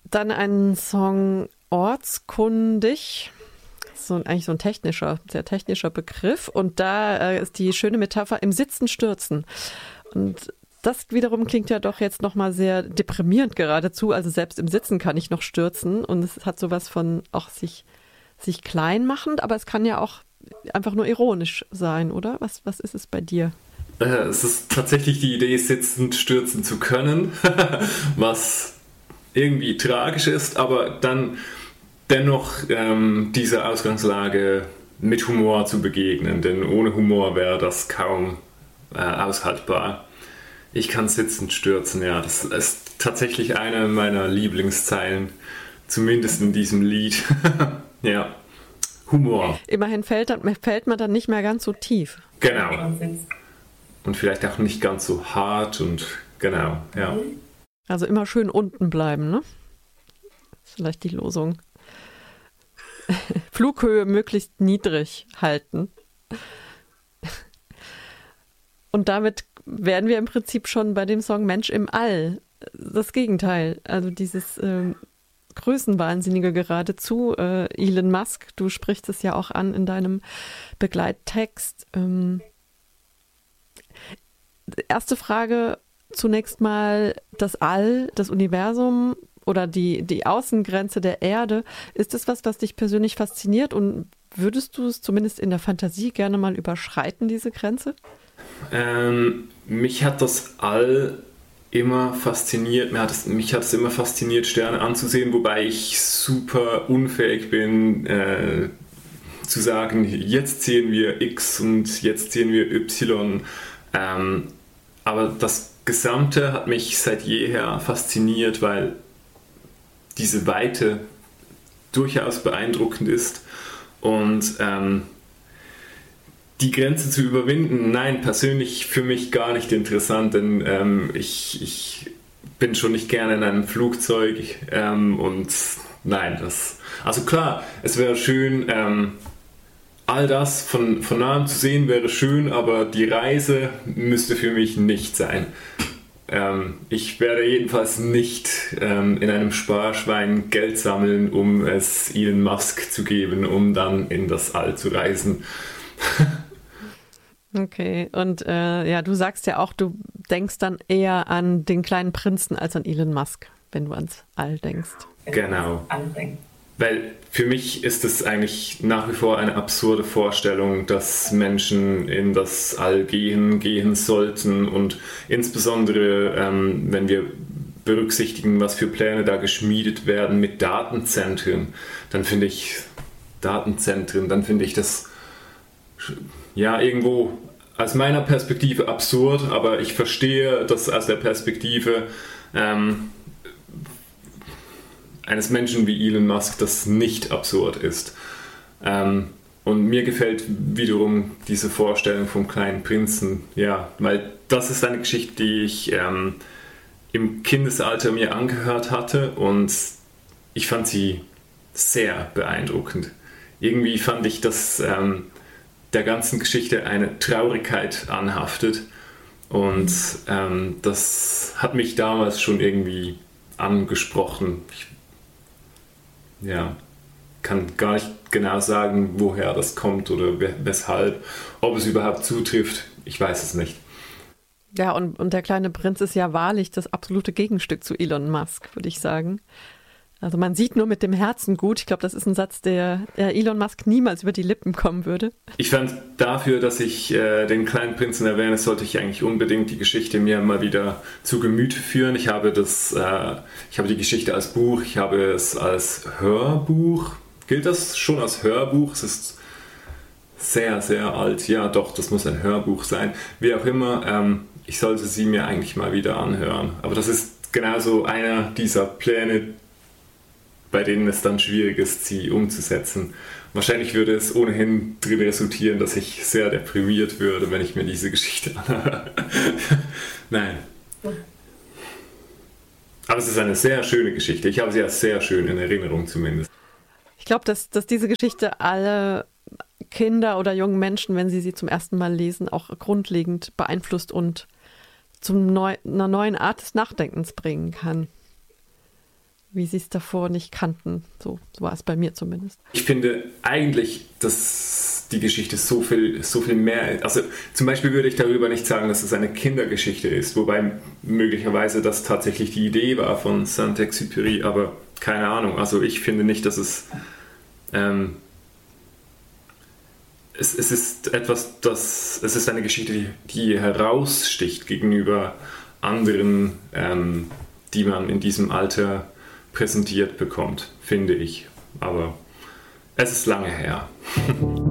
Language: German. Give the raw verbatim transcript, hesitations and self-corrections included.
Dann ein Song Ortskundig. So ein, eigentlich so ein technischer, sehr technischer Begriff. Und da äh, ist die schöne Metapher im Sitzen stürzen. Und das wiederum klingt ja doch jetzt nochmal sehr deprimierend geradezu. Also selbst im Sitzen kann ich noch stürzen. Und es hat sowas von auch sich, sich klein machend, aber es kann ja auch einfach nur ironisch sein, oder? Was, was ist es bei dir? Äh, es ist tatsächlich die Idee, sitzend stürzen zu können, was irgendwie tragisch ist, aber dann dennoch ähm, dieser Ausgangslage mit Humor zu begegnen, denn ohne Humor wäre das kaum äh, aushaltbar. Ich kann sitzend stürzen, ja, das ist tatsächlich eine meiner Lieblingszeilen, zumindest in diesem Lied. Ja, Humor. Immerhin fällt, fällt man dann nicht mehr ganz so tief. Genau. Und vielleicht auch nicht ganz so hart und genau, ja. Also immer schön unten bleiben, ne? Das ist vielleicht die Losung. Flughöhe möglichst niedrig halten. Und damit wären wir im Prinzip schon bei dem Song Mensch im All. Das Gegenteil. Also dieses ähm, Größenwahnsinnige geradezu. Äh, Elon Musk, du sprichst es ja auch an in deinem Begleittext. Ähm, erste Frage zunächst mal: Das All, das Universum oder die, die Außengrenze der Erde, ist es was, was dich persönlich fasziniert, und würdest du es zumindest in der Fantasie gerne mal überschreiten, diese Grenze? Ähm, mich hat das All immer fasziniert, mich hat, es, mich hat es immer fasziniert, Sterne anzusehen, wobei ich super unfähig bin, äh, zu sagen, jetzt sehen wir X und jetzt sehen wir Y. Ähm, aber das Gesamte hat mich seit jeher fasziniert, weil diese Weite durchaus beeindruckend ist und ähm, die Grenze zu überwinden, nein, persönlich für mich gar nicht interessant, denn ähm, ich, ich bin schon nicht gerne in einem Flugzeug ähm, und nein, das, also klar, es wäre schön, ähm, all das von, von nahem zu sehen wäre schön, aber die Reise müsste für mich nicht sein. Ähm, ich werde jedenfalls nicht ähm, in einem Sparschwein Geld sammeln, um es Elon Musk zu geben, um dann in das All zu reisen. Okay, und äh, ja, du sagst ja auch, du denkst dann eher an den kleinen Prinzen als an Elon Musk, wenn du ans All denkst. Genau. Weil für mich ist es eigentlich nach wie vor eine absurde Vorstellung, dass Menschen in das All gehen, gehen sollten, und insbesondere, ähm, wenn wir berücksichtigen, was für Pläne da geschmiedet werden mit Datenzentren, dann finde ich Datenzentren, dann finde ich das ja irgendwo aus meiner Perspektive absurd, aber ich verstehe das aus der Perspektive ähm, eines Menschen wie Elon Musk, das nicht absurd ist. Ähm, und mir gefällt wiederum diese Vorstellung vom kleinen Prinzen, ja, weil das ist eine Geschichte, die ich ähm, im Kindesalter mir angehört hatte, und ich fand sie sehr beeindruckend. Irgendwie fand ich, dass ähm, der ganzen Geschichte eine Traurigkeit anhaftet, und ähm, das hat mich damals schon irgendwie angesprochen. Ich ja, kann gar nicht genau sagen, woher das kommt oder weshalb. Ob es überhaupt zutrifft, ich weiß es nicht. Ja, und, und der kleine Prinz ist ja wahrlich das absolute Gegenstück zu Elon Musk, würde ich sagen. Also man sieht nur mit dem Herzen gut. Ich glaube, das ist ein Satz, der, der Elon Musk niemals über die Lippen kommen würde. Ich fand dafür, dass ich äh, den kleinen Prinzen erwähne, sollte ich eigentlich unbedingt die Geschichte mir mal wieder zu Gemüte führen. Ich habe, das, äh, ich habe die Geschichte als Buch, ich habe es als Hörbuch. Gilt das schon als Hörbuch? Es ist sehr, sehr alt. Ja, doch, das muss ein Hörbuch sein. Wie auch immer, ähm, ich sollte sie mir eigentlich mal wieder anhören. Aber das ist genauso einer dieser Pläne, bei denen es dann schwierig ist, sie umzusetzen. Wahrscheinlich würde es ohnehin drin resultieren, dass ich sehr deprimiert würde, wenn ich mir diese Geschichte anhöre. Nein. Aber es ist eine sehr schöne Geschichte. Ich habe sie als sehr schön in Erinnerung zumindest. Ich glaube, dass, dass diese Geschichte alle Kinder oder jungen Menschen, wenn sie sie zum ersten Mal lesen, auch grundlegend beeinflusst und zu neu, einer neuen Art des Nachdenkens bringen kann. wie sie es davor nicht kannten. So, so war es bei mir zumindest. Ich finde eigentlich, dass die Geschichte so viel, so viel mehr, also zum Beispiel würde ich darüber nicht sagen, dass es eine Kindergeschichte ist, wobei möglicherweise das tatsächlich die Idee war von Saint-Exupéry, aber keine Ahnung, also ich finde nicht, dass es ähm, es, es ist etwas, das, es ist eine Geschichte, die, die heraussticht gegenüber anderen, ähm, die man in diesem Alter präsentiert bekommt, finde ich. Aber es ist lange her.